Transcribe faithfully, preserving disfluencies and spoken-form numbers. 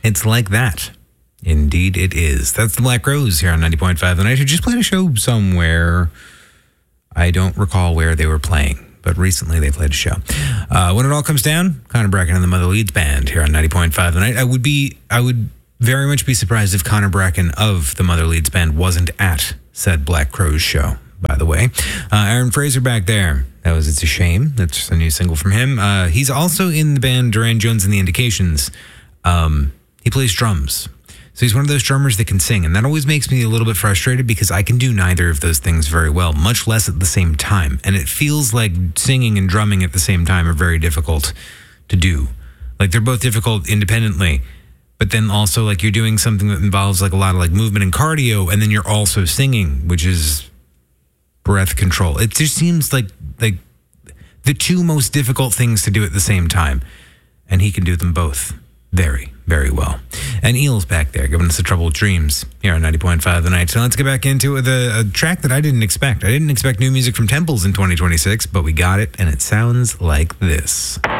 It's like that. Indeed it is. That's the Black Crowes here on ninety point five The Night, who just played a show somewhere. I don't recall where they were playing, but recently they played a show. Uh, when it all comes down, Connor Bracken and the Mother Leeds Band here on ninety point five The Night. I would be, I would very much be surprised if Connor Bracken of the Mother Leeds Band wasn't at said Black Crowes show, by the way. Uh, Aaron Fraser back there. That was It's a Shame. That's a new single from him. Uh, he's also in the band Duran Jones and the Indications. Um, he plays drums. So he's one of those drummers that can sing, and that always makes me a little bit frustrated because I can do neither of those things very well, much less at the same time. And it feels like singing and drumming at the same time are very difficult to do. Like, they're both difficult independently, but then also, like, you're doing something that involves, like, a lot of, like, movement and cardio, and then you're also singing, which is breath control. It just seems like, like the two most difficult things to do at the same time, and he can do them both very, very well. And Eel's back there giving us the Troubled Dreams here on ninety point five The Night. So let's get back into it with a, a track that I didn't expect. I didn't expect new music from Temples in twenty twenty-six, but we got it, and it sounds like this.